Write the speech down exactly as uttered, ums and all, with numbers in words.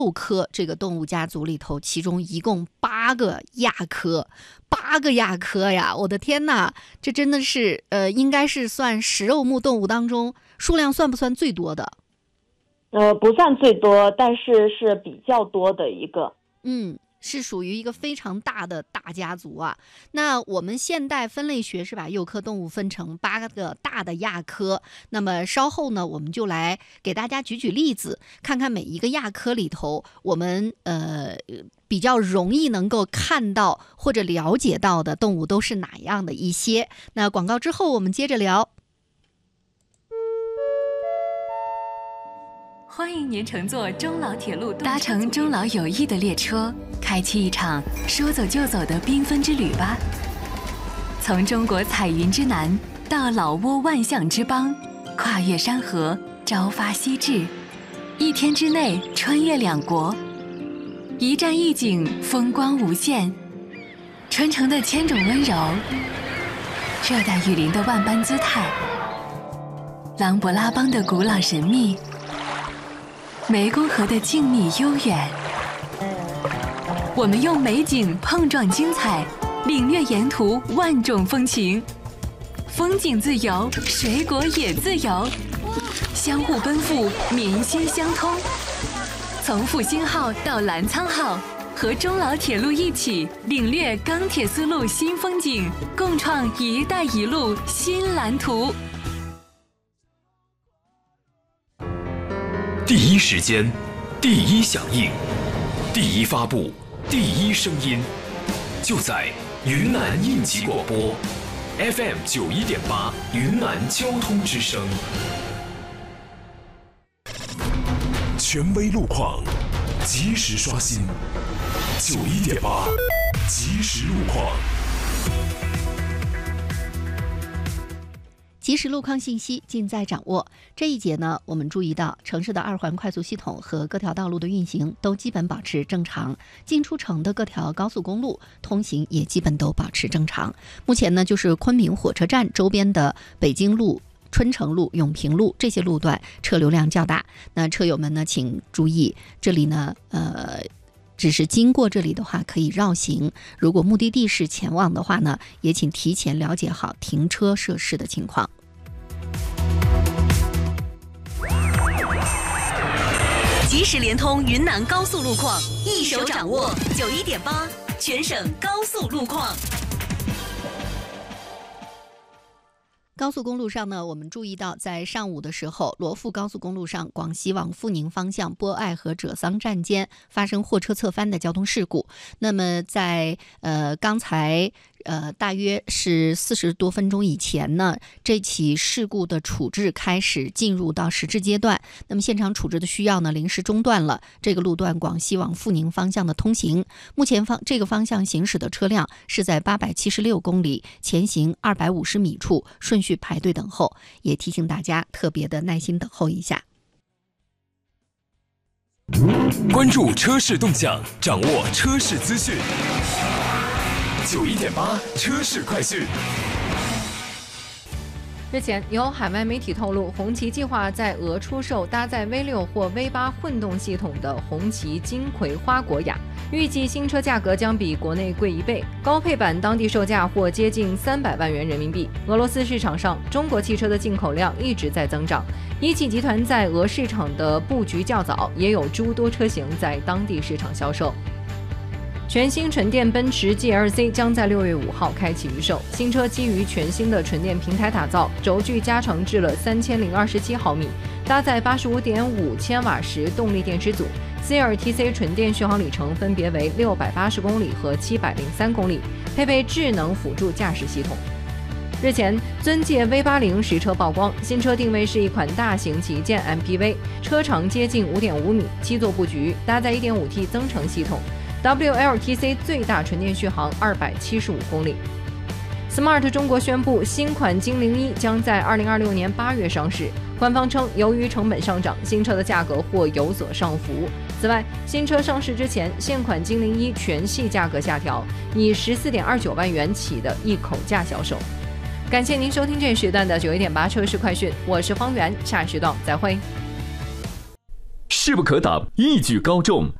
六科这个动物家族里头，其中一共八个亚科，八个亚科呀！我的天哪，这真的是呃，应该是算食肉目动物当中数量算不算最多的？ 呃，不算最多，但是是比较多的一个。 嗯。是属于一个非常大的大家族啊。那我们现代分类学是把幼科动物分成八个大的亚科。那么稍后呢，我们就来给大家举举例子，看看每一个亚科里头，我们呃比较容易能够看到或者了解到的动物都是哪样的一些。那广告之后我们接着聊。 欢迎您乘坐中老铁路，搭乘中老友谊的列车，开启一场说走就走的缤纷之旅吧。从中国彩云之南到老挝万象之邦，跨越山河，朝发夕至，一天之内穿越两国，一站一景，风光无限。春城的千种温柔，热带雨林的万般姿态，琅勃拉邦的古老神秘，湄公河的静谧悠远。我们用美景碰撞精彩，领略沿途万种风情。风景自由，水果也自由，相互奔赴，民心相通。从复兴号到澜沧号，和中老铁路一起领略钢铁丝路新风景，共创“一带一路”新蓝图。 第一时间，第一响应，第一发布，第一声音，就在云南应急广播 F M 九一点八云南交通之声。权威路况，及时刷新。九一点八，即时路况。 即时路况信息尽在掌握。这一节呢，我们注意到城市的二环快速系统和各条道路的运行都基本保持正常，进出城的各条高速公路通行也基本都保持正常。目前呢，就是昆明火车站周边的北京路、春城路、永平路这些路段车流量较大，那车友们呢，请注意，这里呢，呃。只是经过这里的话可以绕行，如果目的地是前往的话呢，也请提前了解好停车设施的情况。 即时联通云南高速路况，一手掌握九一点八全省高速路况。 高速公路上呢，我们注意到在上午的时候，罗富高速公路上广西往富宁方向波爱和者桑站间发生货车侧翻的交通事故。那么在呃刚才呃大约是四十多分钟以前呢，这起事故的处置开始进入到实质阶段。那么现场处置的需要呢，临时中断了这个路段广西往富宁方向的通行。目前方这个方向行驶的车辆是在八百七十六公里前行二百五十米处顺序排队等候，也提醒大家特别的耐心等候一下。 关注车市动向，掌握车市资讯。九一点八车市快讯。 日前，有海外媒体透露，红旗计划在俄出售搭载 V 六 或 V 八 混动系统的红旗金葵花果雅，预计新车价格将比国内贵一倍，高配版当地售价或接近三百万元人民币。俄罗斯市场上，中国汽车的进口量一直在增长，一汽集团在俄市场的布局较早，也有诸多车型在当地市场销售。全新纯电奔驰 G L C 将在六月五号开启预售。新车基于全新的纯电平台打造，轴距加长至了三千零二十七毫米，搭载八十五点五千瓦时动力电池组 ，C L T C 纯电续航里程分别为六百八十公里和七百零三公里，配备智能辅助驾驶系统。日前，尊界 V 八零实车曝光，新车定位是一款大型旗舰 M P V， 车长接近五点五米，七座布局，搭载 一点五 T 增程系统。W L T C 最大纯电续航二百七十五公里。Smart 中国宣布，新款精灵一将在二零二六年八月上市。官方称，由于成本上涨，新车的价格或有所上浮。此外，新车上市之前，现款精灵一全系价格下调，以十四点二九万元起的一口价销售。感谢您收听这一时段的九一点八车市快讯，我是方圆，下时段再会。 势不可挡，一举高中。